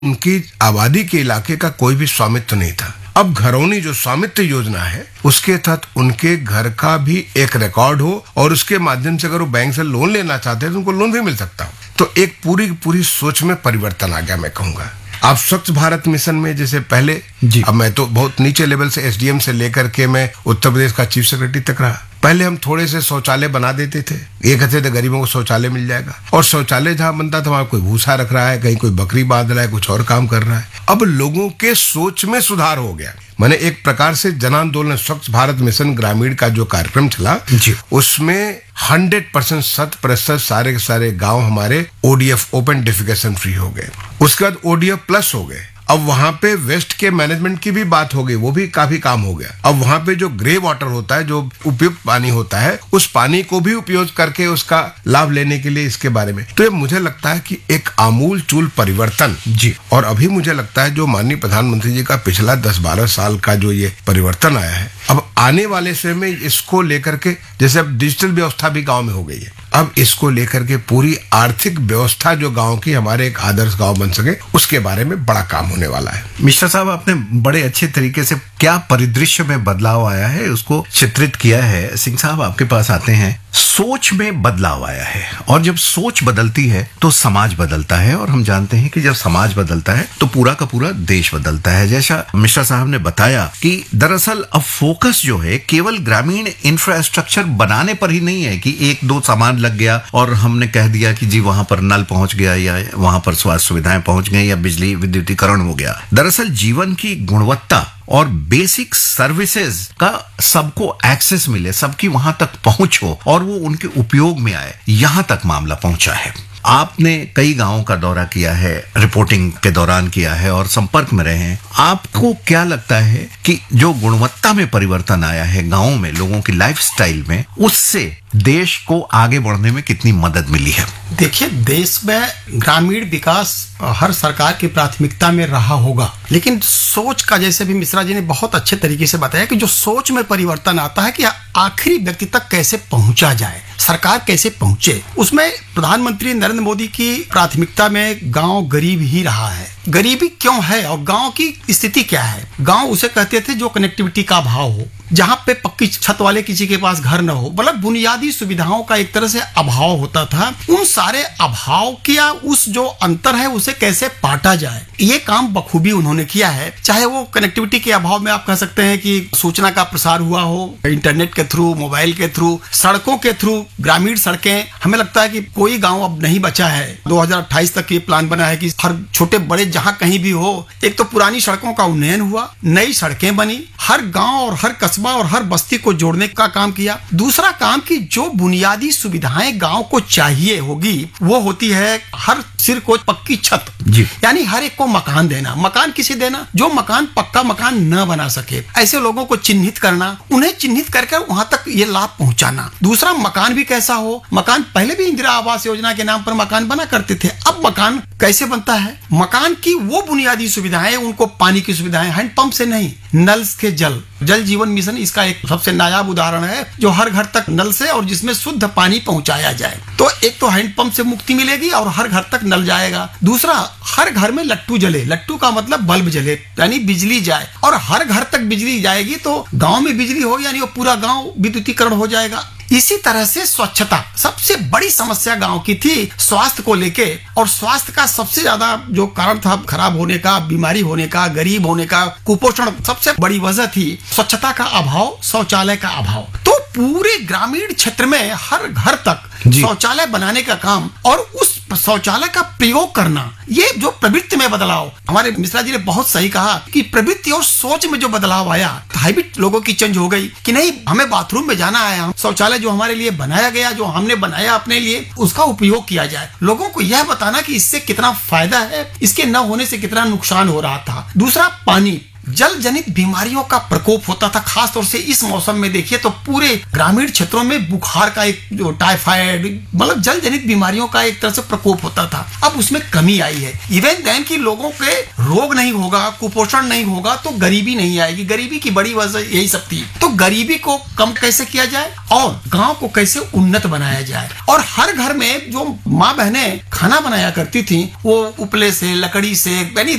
उनकी आबादी के इलाके का कोई भी स्वामित्व नहीं था। अब घरौनी जो स्वामित्व योजना है उसके तहत उनके घर का भी एक रिकॉर्ड हो और उसके माध्यम से अगर वो बैंक से लोन लेना चाहते हैं तो उनको लोन भी मिल सकता हो। तो एक पूरी सोच में परिवर्तन आ गया, मैं कहूंगा। आप स्वच्छ भारत मिशन में जैसे पहले अब मैं तो बहुत नीचे लेवल से एसडीएम से लेकर के मैं उत्तर प्रदेश का चीफ सेक्रेटरी तक रहा। पहले हम थोड़े से शौचालय बना देते थे, ये कहते थे गरीबों को शौचालय मिल जाएगा, और शौचालय जहां बनता था वहां कोई भूसा रख रहा है, कहीं कोई बकरी बांध रहा है, कुछ और काम कर रहा है। अब लोगों के सोच में सुधार हो गया। मैंने एक प्रकार से जन आंदोलन स्वच्छ भारत मिशन ग्रामीण का जो कार्यक्रम चला उसमें 100% 100% सारे के सारे गांव हमारे ओडीएफ ओपन डेफिकेशन फ्री हो गए। उसके बाद ओडीएफ प्लस हो गए। अब वहां पे वेस्ट के मैनेजमेंट की भी बात हो गई, वो भी काफी काम हो गया। अब वहां पे जो ग्रे वाटर होता है, जो उपयुक्त पानी होता है, उस पानी को भी उपयोग करके उसका लाभ लेने के लिए इसके बारे में तो ये मुझे लगता है कि एक आमूल चूल परिवर्तन और अभी मुझे लगता है जो माननीय प्रधानमंत्री जी का पिछला 10-12 साल का जो ये परिवर्तन आया है, अब आने वाले समय में इसको लेकर के जैसे अब डिजिटल व्यवस्था भी गांव में हो गई है, अब इसको लेकर के पूरी आर्थिक व्यवस्था जो गांव की हमारे एक आदर्श गांव बन सके उसके बारे में बड़ा काम होने वाला है। मिश्रा साहब, आपने बड़े अच्छे तरीके से क्या परिदृश्य में बदलाव आया है उसको चित्रित किया है। सिंह साहब, आपके पास आते हैं। सोच में बदलाव आया है और जब सोच बदलती है तो समाज बदलता है, और हम जानते हैं कि जब समाज बदलता है तो पूरा का पूरा देश बदलता है। जैसा मिश्रा साहब ने बताया कि दरअसल अब फोकस जो है केवल ग्रामीण इंफ्रास्ट्रक्चर बनाने पर ही नहीं है कि एक दो सामान लग गया और हमने कह दिया कि जी वहां पर नल पहुंच गया या वहां पर स्वास्थ्य सुविधाएं पहुंच गई या बिजली विद्युतीकरण हो गया। दरअसल जीवन की गुणवत्ता और बेसिक सर्विसेज का सबको एक्सेस मिले, सबकी वहां तक पहुंच हो और वो उनके उपयोग में आए, यहां तक मामला पहुंचा है। आपने कई गांवों का दौरा किया है, रिपोर्टिंग के दौरान किया है और संपर्क में रहे हैं। आपको क्या लगता है कि जो गुणवत्ता में परिवर्तन आया है गांवों में, लोगों की लाइफस्टाइल में, उससे देश को आगे बढ़ने में कितनी मदद मिली है? देखिए, देश में ग्रामीण विकास हर सरकार की प्राथमिकता में रहा होगा, लेकिन सोच का, जैसे भी मिश्रा जी ने बहुत अच्छे तरीके से बताया कि जो सोच में परिवर्तन आता है कि आखिरी व्यक्ति तक कैसे पहुंचा जाए, सरकार कैसे पहुंचे, उसमें प्रधानमंत्री नरेंद्र मोदी की प्राथमिकता में गांव गरीब ही रहा है। गरीबी क्यों है और गांव की स्थिति क्या है? गांव उसे कहते थे जो कनेक्टिविटी का अभाव हो, जहां पे पक्की छत वाले किसी के पास घर न हो, मतलब बुनियादी सुविधाओं का एक तरह से अभाव होता था। उन सारे अभाव किया उस जो अंतर है उसे कैसे पाटा जाए, ये काम बखूबी उन्होंने किया है। चाहे वो कनेक्टिविटी के अभाव में आप कह सकते हैं कि सूचना का प्रसार हुआ हो इंटरनेट के थ्रू, मोबाइल के थ्रू, सड़कों के थ्रू। ग्रामीण सड़कें, हमें लगता है कि कोई गांव अब नहीं बचा है। 2028 तक ये प्लान बना है कि हर छोटे बड़े जहां कहीं भी हो, एक तो पुरानी सड़कों का उन्नयन हुआ, नई सड़कें बनी, हर गांव और हर कस्बा और हर बस्ती को जोड़ने का काम किया। दूसरा काम कि जो बुनियादी सुविधाएं गांव को चाहिए होगी वो होती है हर सिर को पक्की छत, यानी हर एक को मकान देना। मकान किसे देना? जो मकान पक्का मकान न बना सके, ऐसे लोगों को चिन्हित करना, उन्हें चिन्हित करके वहां तक ये लाभ पहुंचाना। दूसरा, मकान भी कैसा हो। मकान पहले भी इंदिरा आवास योजना के नाम पर मकान बना करते थे, अब मकान कैसे बनता है? मकान की वो बुनियादी सुविधाएं, उनको पानी की सुविधाएं, हैंडपंप से नहीं, नल के जल जीवन मिशन इसका एक सबसे नायाब उदाहरण है, जो हर घर तक नल से और जिसमें शुद्ध पानी पहुंचाया जाए। तो एक तो हैंडपंप से मुक्ति मिलेगी और हर घर तक नल जाएगा। दूसरा, हर घर में लट्टू जले, लट्टू का मतलब बल्ब जले, यानी बिजली जाए, और हर घर तक बिजली जाएगी तो गांव में बिजली हो, यानी वो पूरा गांव विद्युतीकरण हो जाएगा। इसी तरह से स्वच्छता, सबसे बड़ी समस्या गांव की थी स्वास्थ्य को लेके, और स्वास्थ्य का सबसे ज्यादा जो कारण था खराब होने का, बीमारी होने का, गरीब होने का, कुपोषण, सबसे बड़ी वजह थी स्वच्छता का अभाव, शौचालय का अभाव। तो पूरे ग्रामीण क्षेत्र में हर घर तक शौचालय बनाने का काम और उस शौचालय का प्रयोग करना, ये जो प्रवृत्ति में बदलाव, हमारे मिश्रा जी ने बहुत सही कहा कि प्रवृत्ति और सोच में जो बदलाव आया, हैबिट लोगों की चेंज हो गई कि नहीं, हमें बाथरूम में जाना है, हम शौचालय जो हमारे लिए बनाया गया, जो हमने बनाया अपने लिए, उसका उपयोग किया जाए। लोगों को यह बताना कि इससे कितना फायदा है, इसके न होने से कितना नुकसान हो रहा था। दूसरा, पानी, जल जनित बीमारियों का प्रकोप होता था। खास तौर से इस मौसम में देखिए तो पूरे ग्रामीण क्षेत्रों में बुखार का एक जो टाइफाइड मतलब जल जनित बीमारियों का एक तरह से प्रकोप होता था। अब उसमें कमी आई है। इवन देन की लोगों के रोग नहीं होगा, कुपोषण नहीं होगा तो गरीबी नहीं आएगी। गरीबी की बड़ी वजह यही सब थी। तो गरीबी को कम कैसे किया जाए और गांव को कैसे उन्नत बनाया जाए। और हर घर में जो माँ बहनें खाना बनाया करती थी वो उपले से, लकड़ी से, यानी